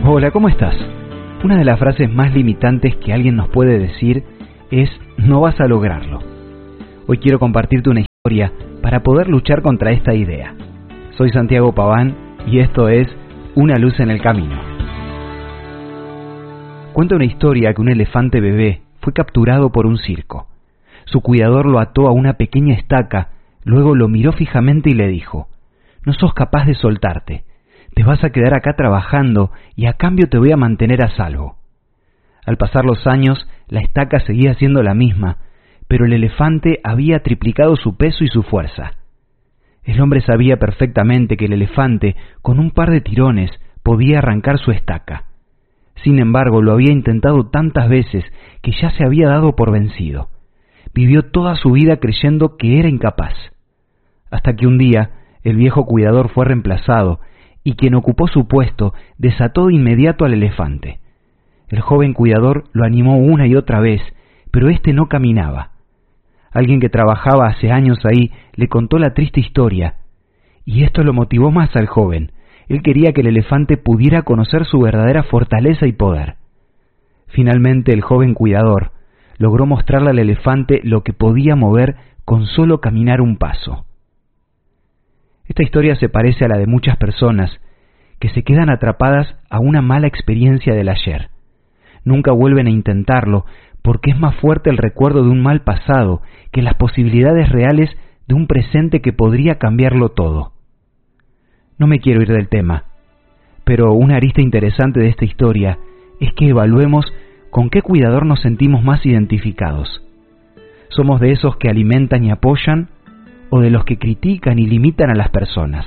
Hola, ¿cómo estás? Una de las frases más limitantes que alguien nos puede decir es "no vas a lograrlo". Hoy quiero compartirte una historia para poder luchar contra esta idea. Soy Santiago Paván y esto es Una luz en el camino. Cuenta una historia que un elefante bebé fue capturado por un circo. Su cuidador lo ató a una pequeña estaca, luego lo miró fijamente y le dijo: "No sos capaz de soltarte. Te vas a quedar acá trabajando y a cambio te voy a mantener a salvo". Al pasar los años, la estaca seguía siendo la misma, pero el elefante había triplicado su peso y su fuerza. El hombre sabía perfectamente que el elefante, con un par de tirones, podía arrancar su estaca. Sin embargo, lo había intentado tantas veces que ya se había dado por vencido. Vivió toda su vida creyendo que era incapaz. Hasta que un día, el viejo cuidador fue reemplazado y quien ocupó su puesto desató de inmediato al elefante. El joven cuidador lo animó una y otra vez, pero éste no caminaba. Alguien que trabajaba hace años ahí le contó la triste historia, y esto lo motivó más al joven. Él quería que el elefante pudiera conocer su verdadera fortaleza y poder. Finalmente el joven cuidador logró mostrarle al elefante lo que podía mover con solo caminar un paso. Esta historia se parece a la de muchas personas que se quedan atrapadas a una mala experiencia del ayer. Nunca vuelven a intentarlo porque es más fuerte el recuerdo de un mal pasado que las posibilidades reales de un presente que podría cambiarlo todo. No me quiero ir del tema, pero una arista interesante de esta historia es que evaluemos con qué cuidador nos sentimos más identificados. ¿Somos de esos que alimentan y apoyan, o de los que critican y limitan a las personas?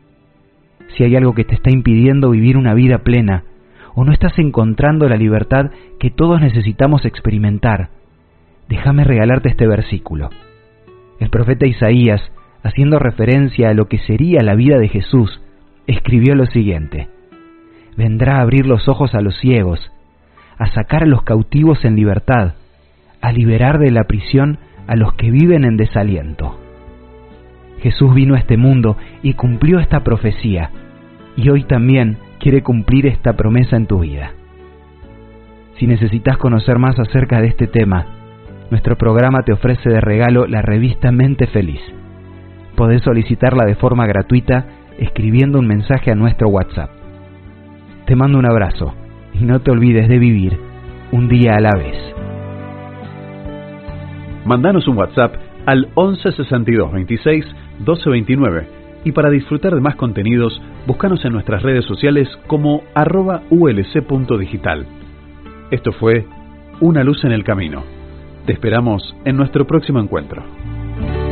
Si hay algo que te está impidiendo vivir una vida plena, o no estás encontrando la libertad que todos necesitamos experimentar, déjame regalarte este versículo. El profeta Isaías, haciendo referencia a lo que sería la vida de Jesús, escribió lo siguiente: "Vendrá a abrir los ojos a los ciegos, a sacar a los cautivos en libertad, a liberar de la prisión a los que viven en desaliento". Jesús vino a este mundo y cumplió esta profecía, y hoy también quiere cumplir esta promesa en tu vida. Si necesitas conocer más acerca de este tema, nuestro programa te ofrece de regalo la revista Mente Feliz. Podés solicitarla de forma gratuita escribiendo un mensaje a nuestro WhatsApp. Te mando un abrazo y no te olvides de vivir un día a la vez. Mandanos un WhatsApp al 11 62 26 12 29 y para disfrutar de más contenidos, búscanos en nuestras redes sociales como @ulc.digital. Esto fue Una luz en el camino. Te esperamos en nuestro próximo encuentro.